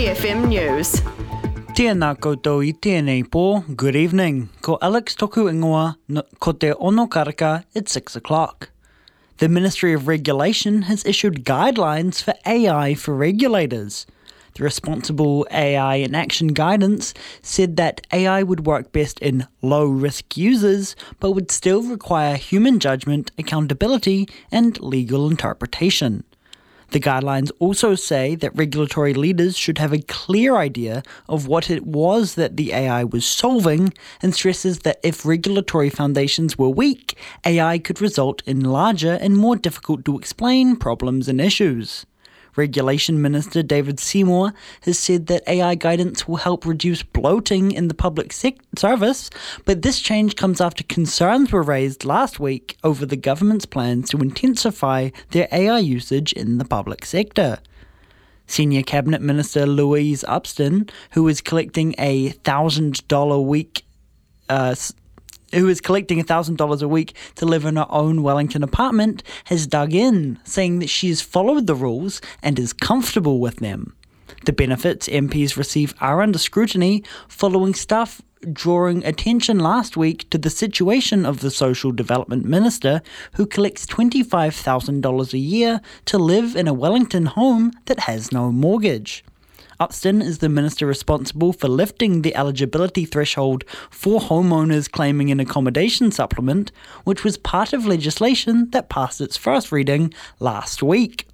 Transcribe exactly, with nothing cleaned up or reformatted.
G F M News. Tēnā koutou I tēnei pō, good evening. Ko Alex toku ingoa, no, ko te ono karaka at six o'clock. The Ministry of Regulation has issued guidelines for A I for regulators. The Responsible A I in Action guidance said that A I would work best in low-risk users, but would still require human judgment, accountability, and legal interpretation. The guidelines also say that regulatory leaders should have a clear idea of what it was that the A I was solving, and stresses that if regulatory foundations were weak, A I could result in larger and more difficult to explain problems and issues. Regulation Minister David Seymour has said that A I guidance will help reduce bloating in the public sec- service, but this change comes after concerns were raised last week over the government's plans to intensify their A I usage in the public sector. Senior Cabinet Minister Louise Upston, who is collecting a one thousand dollars a week uh, who is collecting one thousand dollars a week to live in her own Wellington apartment, has dug in, saying that she has followed the rules and is comfortable with them. The benefits M Ps receive are under scrutiny following staff drawing attention last week to the situation of the Social Development Minister, who collects twenty-five thousand dollars a year to live in a Wellington home that has no mortgage. Upston is the minister responsible for lifting the eligibility threshold for homeowners claiming an accommodation supplement, which was part of legislation that passed its first reading last week.